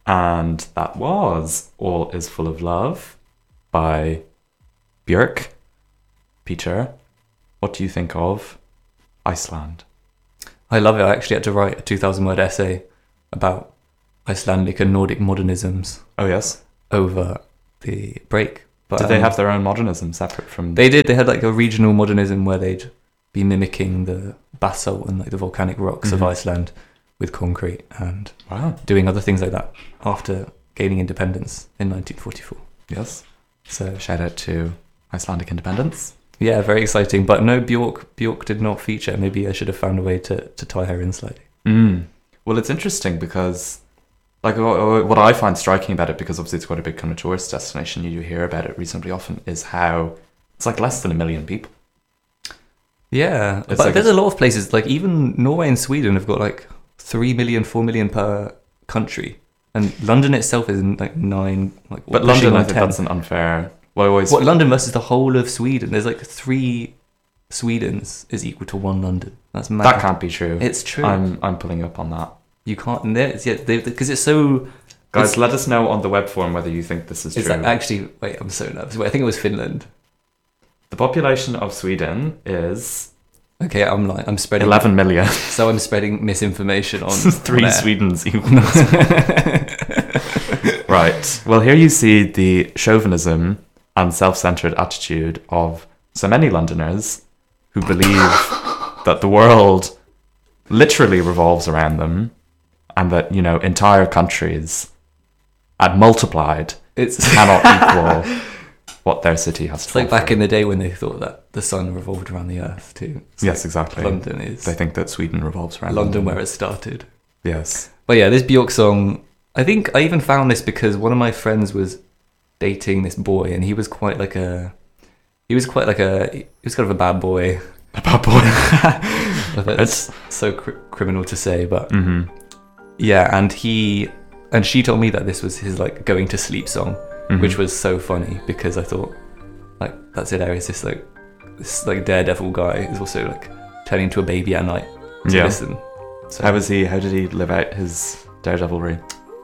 And that was All Is Full of Love by Björk. Peter, what do you think of Iceland? I love it. I actually had to write a 2,000-word essay about Icelandic and Nordic modernisms. Oh, yes? Over the break. But, did they have their own modernism separate from... They did. They had like a regional modernism where they'd be mimicking the basalt and like the volcanic rocks of Iceland with concrete and doing other things like that after gaining independence in 1944. Yes. So shout out to Icelandic independence. Yeah, very exciting. But no, Björk did not feature. Maybe I should have found a way to tie her in slightly. Well, it's interesting because, like, what I find striking about it, because obviously it's quite a big kind of tourist destination, you hear about it reasonably often, is how it's like less than 1 million people. Yeah, it's but like there's a lot of places, like even Norway and Sweden have got like 3 million, 4 million per country. And London itself is like 9. Like, but London, I think that's an unfair... What, London versus the whole of Sweden? There's like 3 Swedens is equal to 1 London. That's mad. That can't be true. It's true. I'm pulling up on that. You can't... Because it's so... Guys, let us know on the web forum whether you think this is true. Actually, wait, I'm so nervous. Wait, I think it was Finland. The population of Sweden is... Okay, I'm lying. I'm spreading... 11 million. So I'm spreading misinformation on... 3 Swedens equals... Right. Well, here you see the chauvinism and self-centered attitude of so many Londoners who believe that the world literally revolves around them and that, you know, entire countries multiplied cannot equal what their city has to It's like back in the day when they thought that the sun revolved around the earth too. Yes, exactly. London is... They think that Sweden revolves around London where it started. Yes. But yeah, this Björk song, I think I even found this because one of my friends was dating this boy and he was kind of a bad boy. A bad boy. That's so criminal to say, but yeah, and she told me that this was his like going to sleep song, which was so funny because I thought like that's hilarious. This daredevil guy is also like turning into a baby at night to listen. So how did he live out his daredevilry?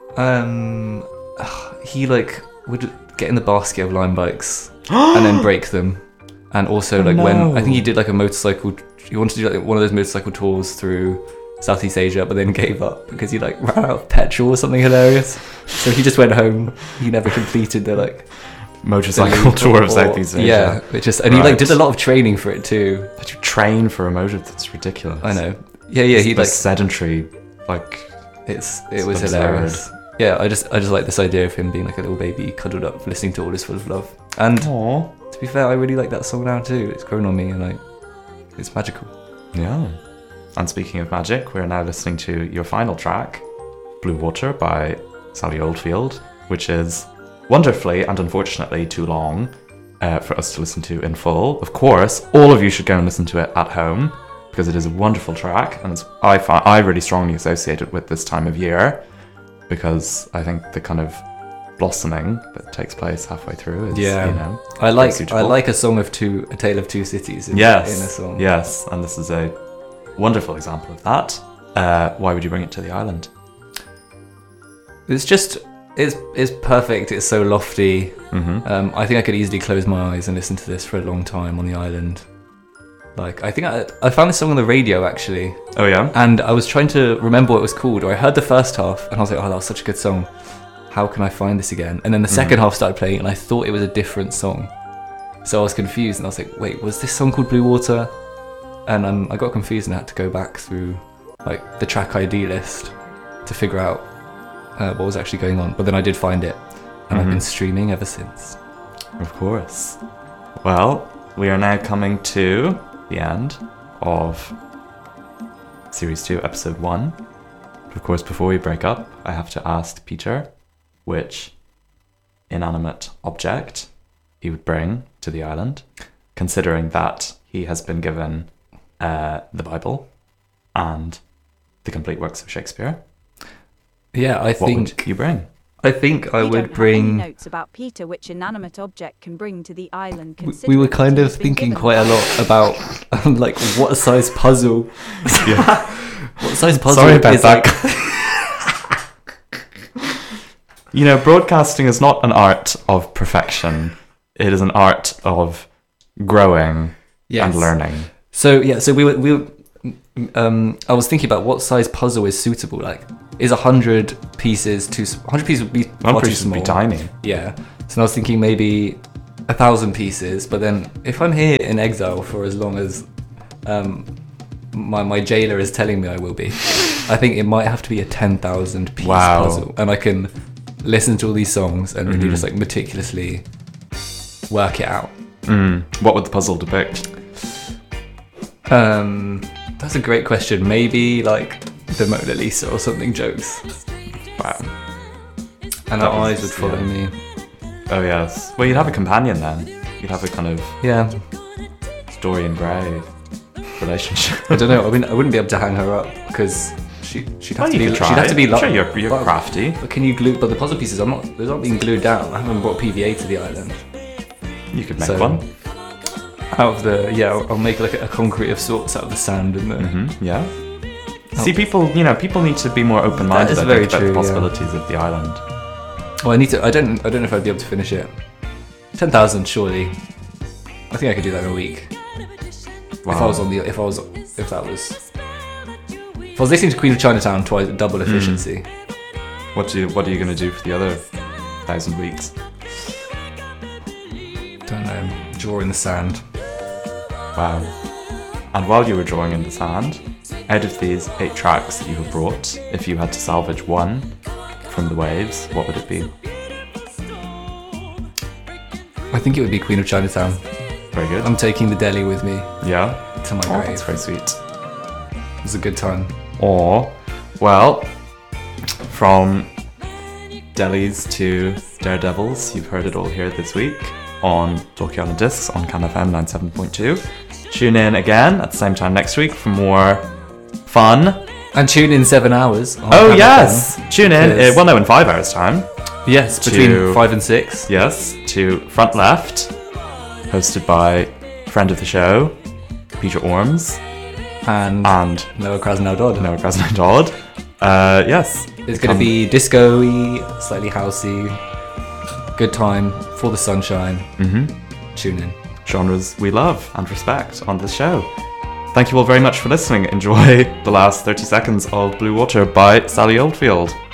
He like would get in the basket of Lime bikes and then break them, and also when I think he did like a motorcycle. He wanted to do like one of those motorcycle tours through Southeast Asia, but then gave up because he like ran out of petrol or something hilarious. So he just went home. He never completed the like motorcycle tour of Southeast Asia. Yeah, he like did a lot of training for it too. Did you train for a motor? That's ridiculous. I know. Yeah. He like sedentary. Like it was hilarious. Yeah, I just like this idea of him being like a little baby cuddled up, listening to All Is Full of Love. And to be fair, I really like that song now too. It's grown on me and like it's magical. Yeah. And speaking of magic, we're now listening to your final track, Blue Water by Sally Oldfield, which is wonderfully and unfortunately too long for us to listen to in full. Of course, all of you should go and listen to it at home because it is a wonderful track and I really strongly associate it with this time of year because I think the kind of blossoming that takes place halfway through is, I like a tale of two cities in a song. Yes, and this is a wonderful example of that. Why would you bring it to the island? It's perfect. It's so lofty. I think I could easily close my eyes and listen to this for a long time on the island. Like, I think I found this song on the radio actually. Oh yeah? And I was trying to remember what it was called, or I heard the first half and I was like, oh, that was such a good song. How can I find this again? And then the second half started playing and I thought it was a different song. So I was confused and I was like, wait, was this song called Blue Water? And I got confused and I had to go back through like the track ID list to figure out what was actually going on. But then I did find it and I've been streaming ever since. Of course. Well, we are now coming to the end of Series 2, Episode 1. But of course, before we break up, I have to ask Peter which inanimate object he would bring to the island, considering that he has been given the Bible and the complete works of Shakespeare. Yeah, What would you bring? I think I would bring... notes about Peter which inanimate object can bring to the island. We were kind of thinking quite a lot about like what size puzzle. Yeah. What size puzzle Sorry about is that. like... You know, broadcasting is not an art of perfection. It is an art of growing and learning. So I was thinking about what size puzzle is suitable. Like, is 100 pieces too? 100 pieces would be far too small. Would be tiny. Yeah. So I was thinking maybe 1,000 pieces. But then, if I'm here in exile for as long as my jailer is telling me I will be, I think it might have to be a 10,000 piece puzzle, and I can listen to all these songs and really just like meticulously work it out. What would the puzzle depict? That's a great question. Maybe like the Mona Lisa or something jokes. Wow. And her eyes would follow me. Oh yes. Well, you'd have a companion then. You'd have a kind of Dorian Gray relationship. I don't know. I wouldn't be able to hang her up because she'd have to be. She'd have to be. Sure, you're crafty. But can you glue? But the puzzle pieces, they're not being glued down. I haven't brought PVA to the island. You could make one. Out of the I'll make like a concrete of sorts out of the sand and the. See, people need to be more open-minded. That is very about true, the possibilities of the island. Well, I don't know if I'd be able to finish it. 10,000, surely. I think I could do that in a week. Wow. If I was listening to Queen of Chinatown twice, double efficiency. What are you going to do for the other 1,000 weeks? Don't know. Draw in the sand. Wow. And while you were drawing in the sand, out of these 8 tracks that you have brought, if you had to salvage one from the waves, what would it be? I think it would be Queen of Chinatown. Very good. I'm taking the deli with me. Yeah? To my grave. That's very sweet. It was a good time. Or, well, from delis to daredevils, you've heard it all here this week on Tokyo on the Discs on Can FM 97.2. Tune in again at the same time next week for more fun. And tune in 7 hours. Oh, yes! Tune in, in 5 hours' time. Yes, between 5 and 6. Yes, to Front Left, hosted by friend of the show, Peter Orms. And Noah Krasnow-Dodd. Yes. It's going to be disco-y, slightly housey, good time for the sunshine. Tune in. Genres we love and respect on this show. Thank you all very much for listening. Enjoy the last 30 seconds of Blue Water by Sally Oldfield.